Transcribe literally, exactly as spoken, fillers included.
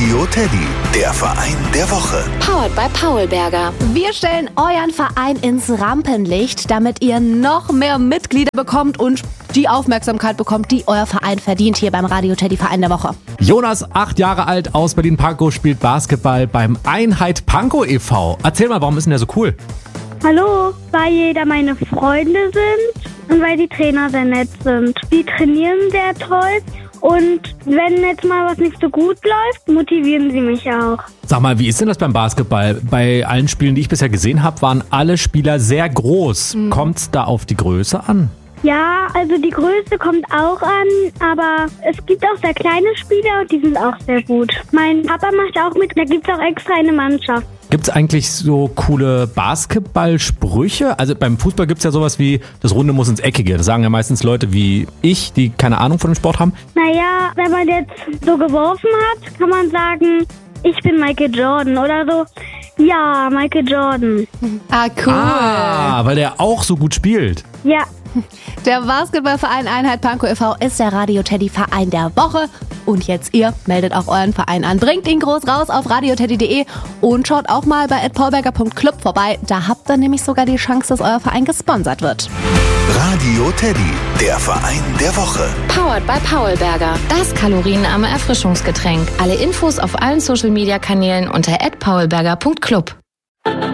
Radio Teddy, der Verein der Woche. Powered by Paulberger. Wir stellen euren Verein ins Rampenlicht, damit ihr noch mehr Mitglieder bekommt und die Aufmerksamkeit bekommt, die euer Verein verdient, hier beim Radio Teddy Verein der Woche. Jonas, acht Jahre alt, aus Berlin-Pankow, spielt Basketball beim Einheit Pankow e V. Erzähl mal, warum ist denn der so cool? Hallo, weil da meine Freunde sind und weil die Trainer sehr nett sind. Die trainieren sehr toll und wenn jetzt mal was nicht so gut läuft, motivieren sie mich auch. Sag mal, wie ist denn das beim Basketball? Bei allen Spielen, die ich bisher gesehen habe, waren alle Spieler sehr groß. Mhm. Kommt es da auf die Größe an? Ja, also die Größe kommt auch an, aber es gibt auch sehr kleine Spieler und die sind auch sehr gut. Mein Papa macht auch mit, da gibt es auch extra eine Mannschaft. Gibt es eigentlich so coole Basketballsprüche? Also beim Fußball gibt es ja sowas wie, das Runde muss ins Eckige. Das sagen ja meistens Leute wie ich, die keine Ahnung von dem Sport haben. Naja, wenn man jetzt so geworfen hat, kann man sagen, ich bin Michael Jordan oder so. Ja, Michael Jordan. Ah, cool. Ah, weil der auch so gut spielt. Ja. Der Basketballverein Einheit Pankow e V ist der Radio Teddy Verein der Woche. Und jetzt ihr, meldet auch euren Verein an. Bringt ihn groß raus auf radio teddy punkt de und schaut auch mal bei at paulberger punkt club vorbei. Da habt ihr nämlich sogar die Chance, dass euer Verein gesponsert wird. Radio Teddy, der Verein der Woche. Powered by Paulberger. Das kalorienarme Erfrischungsgetränk. Alle Infos auf allen Social Media Kanälen unter at paulberger punkt club.